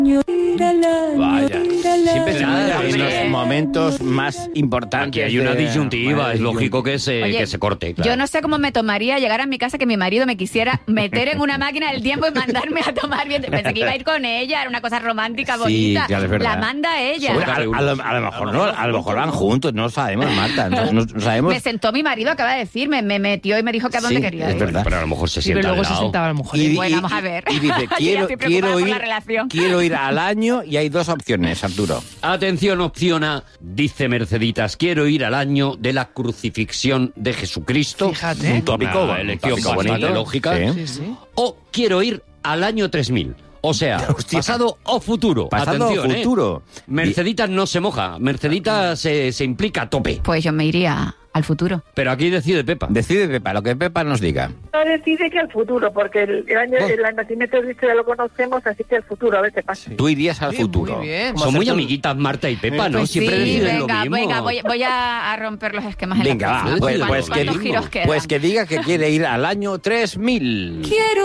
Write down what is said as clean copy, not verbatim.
Vaya, siempre se Nada, en hombre. los momentos más importantes. Aquí hay una de- disyuntiva, es lógico Oye, que se corte. Yo no sé cómo me tomaría llegar a mi casa que mi marido me quisiera meter en una máquina del tiempo y mandarme a tomar bien. Pensé que iba a ir con ella, era una cosa romántica, Sí, bonita. claro, es verdad. La manda ella. Bueno, a lo mejor no, a lo mejor van juntos, no lo sabemos, Marta, no sabemos. Me sentó mi marido, acaba de decir, me metió y me dijo que a dónde Sí, quería es ir. verdad. Pero a lo mejor se Sí, sienta pero luego al se lado. sentaba a lo mejor. Bueno, vamos a ver. Y dice, Yo ya quiero, estoy preocupada por la ir, relación. quiero ir al año y hay dos opciones, Arturo. Atención, opción A, dice Merceditas, quiero ir al año de la crucifixión de Jesucristo. Fíjate. Un tópico, Una elección tópico bastante bonito. lógica. Sí. Sí, sí. O quiero ir al año 3000. O sea, Hostia. pasado o futuro. Pasado o Atención, futuro. Merceditas no se moja, Merceditas se implica a tope. Pues yo me iría al futuro. Pero aquí decide Pepa. Decide Pepa, lo que Pepa nos diga. No decide que al futuro, porque el nacimiento de Cristo ya lo conocemos, así que al futuro, a ver qué pasa. Tú irías al Sí, futuro. muy bien. Son muy amiguitas Marta y Pepa, ¿no? Pues Siempre sí, deciden lo venga, mismo. venga, voy a romper los esquemas en Venga, la va, casa. pues ¿Cuántos que giros quedan? diga que quiere ir al año 3000. Quiero